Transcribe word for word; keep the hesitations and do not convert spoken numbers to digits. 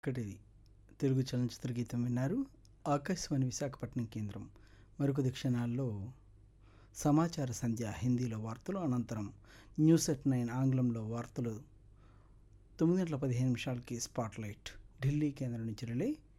ఇక్కడిది తెలుగు చలనచిత్ర గీతం విన్నారు. ఆకాశవాణి విశాఖపట్నం కేంద్రం. మరికొద్ది క్షణాల్లో సమాచార సంధ్య హిందీలో వార్తలు, అనంతరం న్యూస్ ఎట్ నైన్ ఆంగ్లంలో వార్తలు. తొమ్మిది గంటల పదిహేను నిమిషాలకి స్పాట్లైట్ ఢిల్లీ కేంద్రం నుంచి రిలే.